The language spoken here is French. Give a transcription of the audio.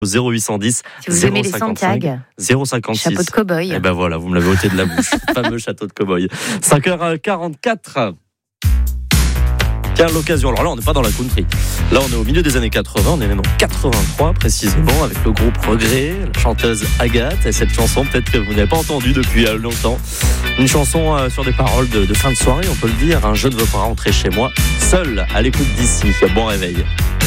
0810 Si vous aimez les 055 Santiago, 056. chapeau de cow-boy. Et ben voilà, vous me l'avez ôté de la bouche. Fameux château de cow-boy. 5h44. Tiens, l'occasion. Alors là, on n'est pas dans la country. Là, on est au milieu des années 80. On est même en 83 précisément, avec le groupe Regret, la chanteuse Agathe. Et cette chanson, peut-être que vous n'avez pas entendue depuis longtemps. Une chanson sur des paroles de fin de soirée, on peut le dire. Je ne veux pas rentrer chez moi seul à l'écoute d'ici. Bon réveil.